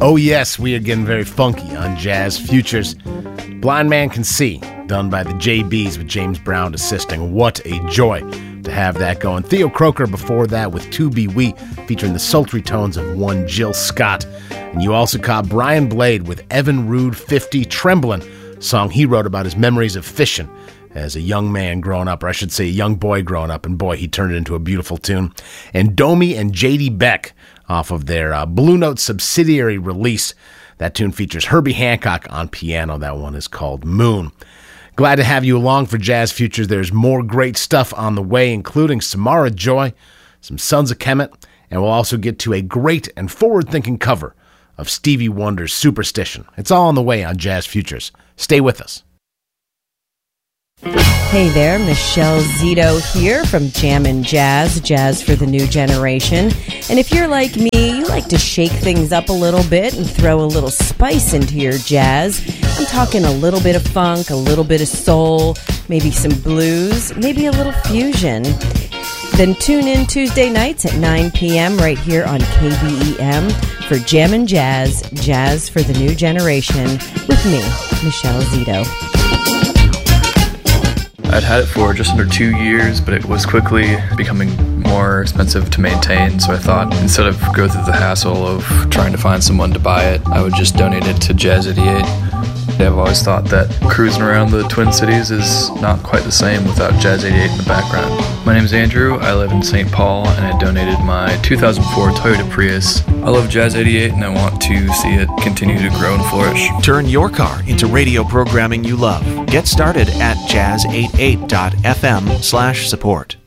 Oh yes, we are getting very funky on Jazz Futures. Blind Man Can See, done by the JBs with James Brown assisting. What a joy to have that going. Theo Croker before that with To Be We, featuring the sultry tones of one Jill Scott. And you also caught Brian Blade with Evan Rude 50 Tremblin', song he wrote about his memories of fishing as a young man growing up, or I should say a young boy growing up, and boy, he turned it into a beautiful tune. And Domi and J.D. Beck off of their Blue Note subsidiary release. That tune features Herbie Hancock on piano. That one is called Moon. Glad to have you along for Jazz Futures. There's more great stuff on the way, including Samara Joy, some Sons of Kemet, and we'll also get to a great and forward-thinking cover of Stevie Wonder's Superstition. It's all on the way on Jazz Futures. Stay with us. Hey there, Michelle Zito here from Jammin' Jazz, Jazz for the New Generation. And if you're like me, you like to shake things up a little bit and throw a little spice into your jazz. I'm talking a little bit of funk, a little bit of soul, maybe some blues, maybe a little fusion. Then tune in Tuesday nights at 9 p.m. right here on KBEM for Jammin' Jazz, Jazz for the New Generation with me, Michelle Zito. I'd had it for just under 2 years, but it was quickly becoming more expensive to maintain, so I thought instead of go through the hassle of trying to find someone to buy it, I would just donate it to Jazz 88. I've always thought that cruising around the Twin Cities is not quite the same without Jazz 88 in the background. My name's Andrew, I live in St. Paul, and I donated my 2004 Toyota Prius. I love Jazz 88 and I want to see it continue to grow and flourish. Turn your car into radio programming you love. Get started at jazz88.fm/support.